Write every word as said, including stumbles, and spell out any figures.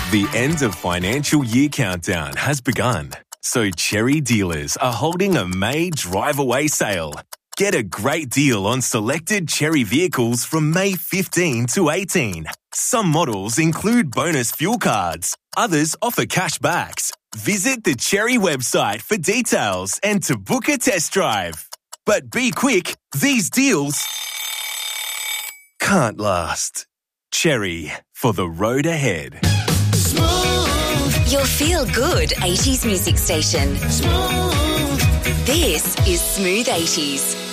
The end of financial year countdown has begun, so Cherry dealers are holding a May drive-away sale. Get a great deal on selected Cherry vehicles from May fifteenth to eighteenth. Some models include bonus fuel cards, others offer cash backs. Visit the Cherry website for details and to book a test drive. But be quick, these deals can't last. Cherry, for the road ahead. Smooth. Your feel-good eighties music station. Smooth. This is Smooth eighties.